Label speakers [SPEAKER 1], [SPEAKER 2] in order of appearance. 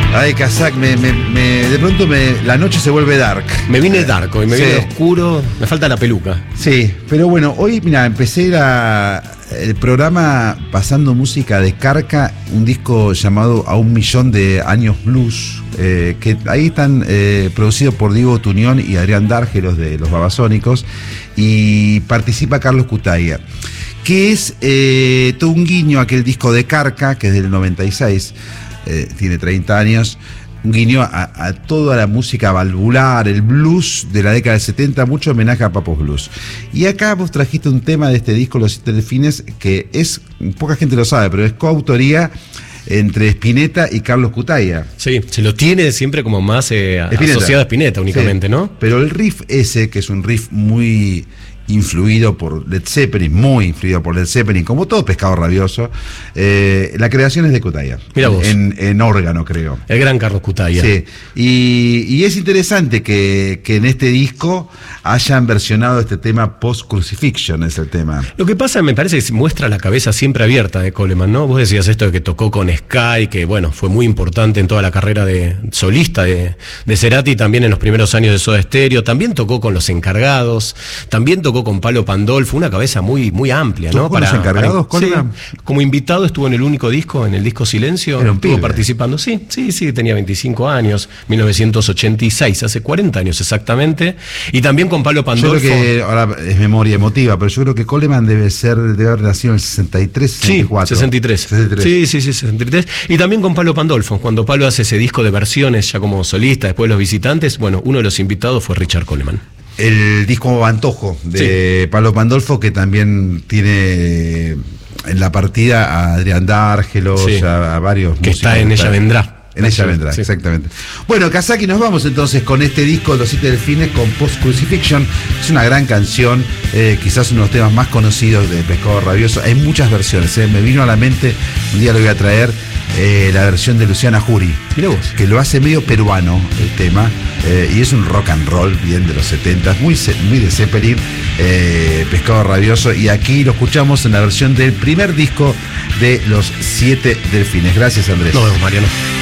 [SPEAKER 1] Ay, Kazak, de pronto la noche se vuelve dark.
[SPEAKER 2] Me vine dark hoy, me viene oscuro, me falta la peluca.
[SPEAKER 1] Sí, pero bueno, hoy, mira, empecé el programa pasando música de Carca, un disco llamado A 1.000.000 de años blues, que ahí están producidos por Diego Tuñón y Adrián Dárgelos de Los Babasónicos, y participa Carlos Cutaia, que es todo un guiño a aquel disco de Carca, que es del 96, tiene 30 años, un guiño a toda la música valvular, el blues de la década del 70, mucho homenaje a Papos Blues. Y acá vos trajiste un tema de este disco, Los 7 Delfines, que poca gente lo sabe, pero es coautoría entre Spinetta y Carlos Cutaia.
[SPEAKER 2] Sí, se lo tiene siempre como más asociado a Spinetta únicamente, sí, ¿no?
[SPEAKER 1] Pero el riff ese, que es un riff muy influido por Led Zeppelin, muy influido por Led Zeppelin, como todo Pescado Rabioso, la creación es de Cutaia.
[SPEAKER 2] Mira vos.
[SPEAKER 1] En órgano, creo.
[SPEAKER 2] El gran Carlos Cutaia.
[SPEAKER 1] Sí. Y es interesante que en este disco hayan versionado este tema Post-Crucifixion, es el tema.
[SPEAKER 2] Lo que pasa, me parece que muestra la cabeza siempre abierta de Coleman, ¿no? Vos decías esto de que tocó con Sky, que bueno, fue muy importante en toda la carrera de solista de Cerati, también en los primeros años de Soda Stereo, también tocó con Los Encargados, también tocó con Palo Pandolfo, una cabeza muy, muy amplia, ¿no?
[SPEAKER 1] ¿Para Los Encargados, Coleman?
[SPEAKER 2] Sí, como invitado estuvo en el único disco, en el disco Silencio, estuvo participando, sí, tenía 25 años, 1986, hace 40 años exactamente, y también con Palo Pandolfo.
[SPEAKER 1] Yo creo que, ahora es memoria emotiva, pero yo creo que Coleman debe haber nacido en el 63, 64.
[SPEAKER 2] Sí, 63. Sí, 63. Y también con Palo Pandolfo, cuando Palo hace ese disco de versiones ya como solista, después Los Visitantes, bueno, uno de los invitados fue Richard Coleman.
[SPEAKER 1] El disco Antojo de Palo Pandolfo, que también tiene en la partida a Adrián Dárgelos, a varios
[SPEAKER 2] que músicos. Está en Ella Vendrá.
[SPEAKER 1] En Ella Vendrá, sí, exactamente. Bueno, Kazaki, nos vamos entonces con este disco, Los 7 Delfines, con Post-Crucifixion. Es una gran canción, quizás uno de los temas más conocidos de Pescado Rabioso. Hay muchas versiones, me vino a la mente, un día lo voy a traer, la versión de Luciana Jury, que lo hace medio peruano el tema, y es un rock and roll bien de los 70, muy de Zeppelin, Pescado Rabioso, y aquí lo escuchamos en la versión del primer disco de Los 7 Delfines. Gracias, Andrés.
[SPEAKER 2] Nos vemos, Mariano.